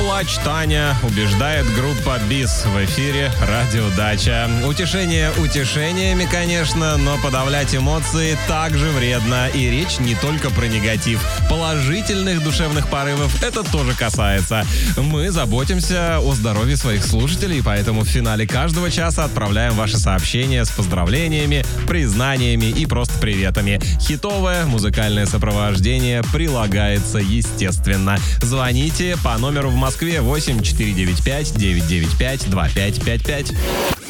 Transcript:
плачь, Таня, убеждает группа БИС в эфире «Радио Дача». Утешение утешениями, конечно, но подавлять эмоции также вредно. И речь не только про негатив. Положительных душевных порывов это тоже касается. Мы заботимся о здоровье своих слушателей, поэтому в финале каждого часа отправляем ваши сообщения с поздравлениями, признаниями и просто приветами. Хитовое музыкальное сопровождение прилагается естественно. Звоните по номеру в Москве 8495 995 2555.